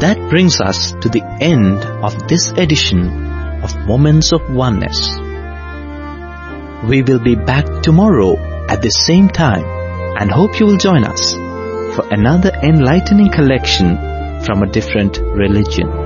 that brings us to the end of this edition of Moments of Oneness. We will be back tomorrow at the same time and hope you will join us for another enlightening collection from a different religion.